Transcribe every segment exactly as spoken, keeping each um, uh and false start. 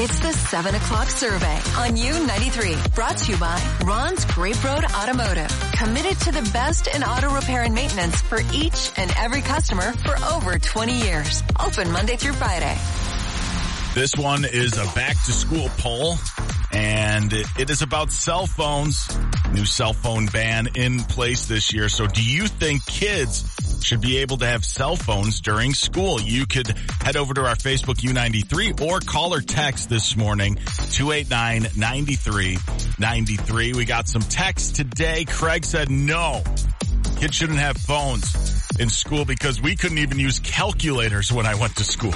It's the seven o'clock survey on U ninety-three. Brought to you by Ron's Grape Road Automotive. Committed to the best in auto repair and maintenance for each and every customer for over twenty years. Open Monday through Friday. This one is a back-to-school poll, and it is about cell phones. New cell phone ban in place this year. So do you think kids should be able to have cell phones during school? You could head over to our Facebook U ninety-three or call or text this morning, two eight nine, nine three nine three. We got some text today. Craig said no, kids shouldn't have phones in school because we couldn't even use calculators when I went to school.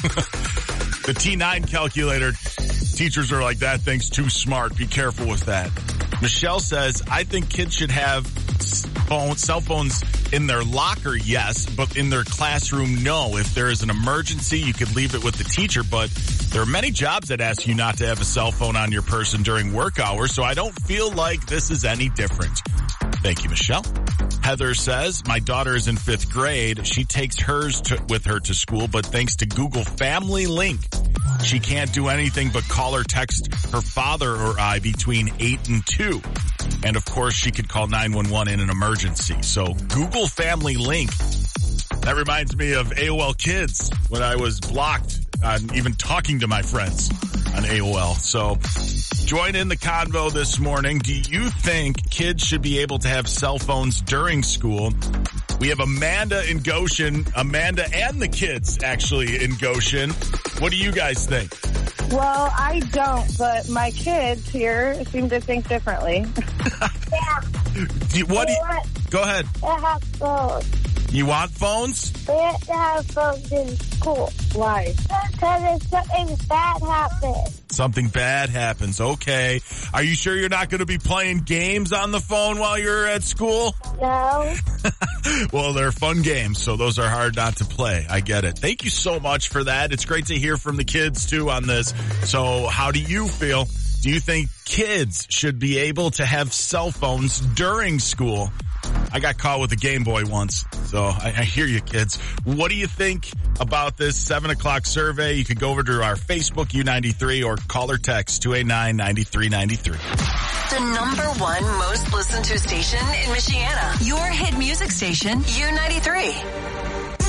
The T nine calculator, teachers are like, that thing's too smart. Be careful with that. Michelle says, I think kids should have phone, cell phones in their locker, yes, but in their classroom, no. If there is an emergency, you could leave it with the teacher, but there are many jobs that ask you not to have a cell phone on your person during work hours, so I don't feel like this is any different. Thank you, Michelle. Heather says, my daughter is in fifth grade. She takes hers to, with her to school, but thanks to Google Family Link, she can't do anything but call or text her father or I between eight and two. And of course, she could call nine one one in an emergency. So Google Family Link, that reminds me of A O L Kids when I was blocked on even talking to my friends on A O L. So join in the convo this morning. Do you think kids should be able to have cell phones during school? We have Amanda in Goshen. Amanda and the kids actually in Goshen. What do you guys think? Well, I don't, but my kids here seem to think differently. Yeah. Do you, what do you, go ahead. I have phones. You want phones? We have to have phones in school. Why? Because if something bad happens. Something bad happens. Okay. Are you sure you're not going to be playing games on the phone while you're at school? No. Well, they're fun games, so those are hard not to play. I get it. Thank you so much for that. It's great to hear from the kids, too, on this. So how do you feel? Do you think kids should be able to have cell phones during school? I got caught with a Game Boy once, so I, I hear you, kids. What do you think about this seven o'clock survey? You could go over to our Facebook, U ninety-three, or call or text, two eight nine, nine three nine three. The number one most listened to station in Michiana. Your hit music station, U ninety-three.